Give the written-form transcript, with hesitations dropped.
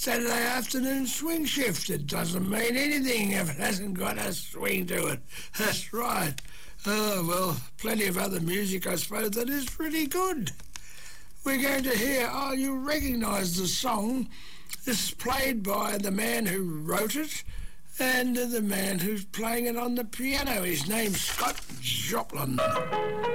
Saturday afternoon swing shift. It doesn't mean anything if it hasn't got a swing to it. That's right. Oh, well, plenty of other music, I suppose, that is pretty good. We're going to hear, you recognise the song. This is played by the man who wrote it and the man who's playing it on the piano. His name's Scott Joplin.